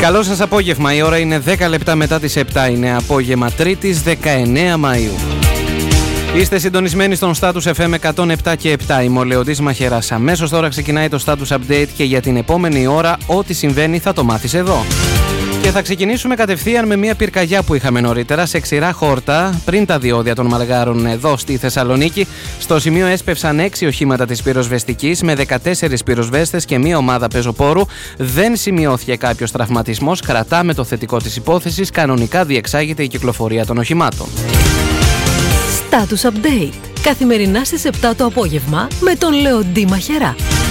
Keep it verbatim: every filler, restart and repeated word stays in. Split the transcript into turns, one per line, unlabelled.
Καλό σας απόγευμα, η ώρα είναι δέκα λεπτά μετά τις επτά, είναι απόγευμα Τρίτης δεκαεννέα Μαΐου. Είστε συντονισμένοι στον Status εφ εμ εκατόν επτά και επτά, είμαι ο Λεοντής Μαχαιράς. Αμέσως τώρα ξεκινάει το Status Update και για την επόμενη ώρα ό,τι συμβαίνει θα το μάθεις εδώ. Και θα ξεκινήσουμε κατευθείαν με μια πυρκαγιά που είχαμε νωρίτερα σε ξηρά χόρτα πριν τα διόδια των Μαλγάρων εδώ στη Θεσσαλονίκη. Στο σημείο έσπευσαν έξι οχήματα της πυροσβεστικής με δεκατέσσερις πυροσβέστες και μια ομάδα πεζοπόρου. Δεν σημειώθηκε κάποιος τραυματισμός. Κρατάμε το θετικό της υπόθεσης. Κανονικά διεξάγεται η κυκλοφορία των οχημάτων.
Status Update. Καθημερινά στις επτά το απόγευμα με τον Λεοντή Μαχαιρά.